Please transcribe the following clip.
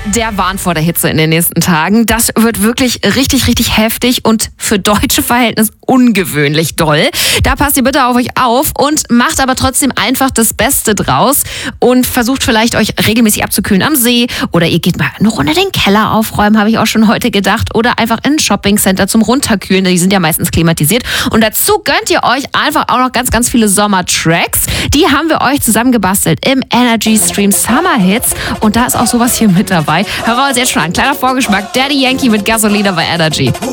der warnt vor der Hitze in den nächsten Tagen. Das wird wirklich richtig, richtig heftig und für deutsche Verhältnisse ungewöhnlich doll. Da passt ihr bitte auf euch auf und macht aber trotzdem einfach das Beste draus und versucht vielleicht euch regelmäßig abzukühlen am See oder ihr geht mal eine Runde den Keller aufräumen, habe ich auch schon heute gedacht, oder einfach in ein Shoppingcenter zum Runterkühlen, die sind ja meistens klimatisiert. Und dazu gönnt ihr euch einfach auch noch ganz, ganz viele Sommertracks. Die haben wir euch zusammengebastelt im Energy Stream Summer Hits und da ist auch sowas hier mit dabei. Hören wir uns jetzt schon an. Kleiner Vorgeschmack, Daddy Yankee mit Gasolina bei Energy.